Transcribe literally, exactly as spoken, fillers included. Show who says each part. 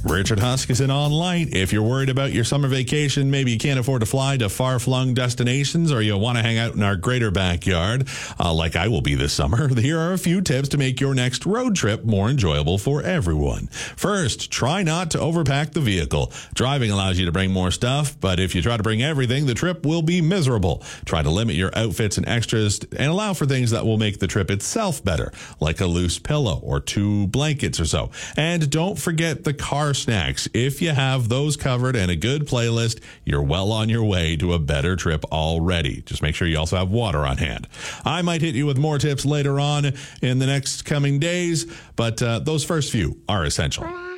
Speaker 1: Richard Huskisson online. If you're worried about your summer vacation, maybe you can't afford to fly to far-flung destinations, or you want to hang out in our greater backyard, uh, like I will be this summer, here are a few tips to make your next road trip more enjoyable for everyone. First, try not to overpack the vehicle. Driving allows you to bring more stuff, but if you try to bring everything, the trip will be miserable. Try to limit your outfits and extras and allow for things that will make the trip itself better, like a loose pillow or two blankets or so. And don't forget the car snacks. If you have those covered and a good playlist, you're well on your way to a better trip already. Just make sure you also have water on hand. I might hit you with more tips later on in the next coming days, but uh, those first few are essential.